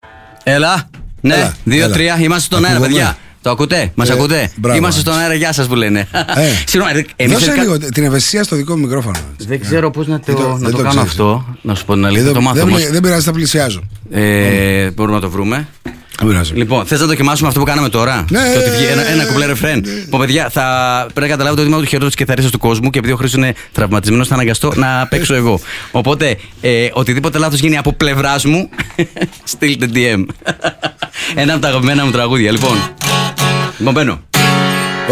Έλα. Ναι, 2-3. Είμαστε στον αέρα, παιδιά. Το ακούτε, μας ακούτε? Είμαστε στον αέρα, γεια σας που λένε. Δώσε λίγο την ευαισθησία στο δικό μου μικρόφωνο. Δεν ξέρω πώς να το κάνω αυτό. Να σου πω την αλήθεια, το μάθω. Δεν πειράζει, θα πλησιάζω. Μπορούμε να το βρούμε. Λοιπόν, θες να δοκιμάσουμε αυτό που κάναμε τώρα? Ναι. Το ότι βγει ένα κουμπλέ ρεφρέν. Λοιπόν, παιδιά, πρέπει να καταλάβετε ότι είμαι ο χειρότερος κιθαρίστας του κόσμου και επειδή ο Χρήστος είναι τραυματισμένος, θα αναγκαστώ να παίξω εγώ. Οπότε, οτιδήποτε λάθος γίνει από πλευράς μου, στείλτε DM. Ένα από τα αγαπημένα μου τραγούδια. Λοιπόν, μπαίνω.